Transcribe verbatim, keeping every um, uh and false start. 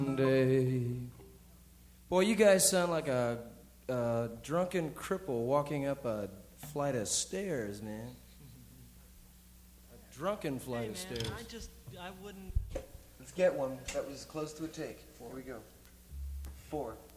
Day. Boy, you guys sound like a, a drunken cripple walking up a flight of stairs, man. A drunken flight hey, of man, stairs. I just, I wouldn't. Let's get one. That was close to a take. Here we go. Four.